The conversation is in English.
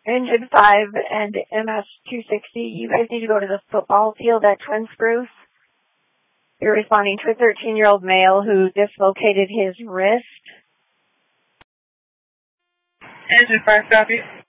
Engine 5 and MS-260, you guys need to go to the football field at Twin Spruce. You're responding to a 13-year-old male who dislocated his wrist. Engine 5, copy.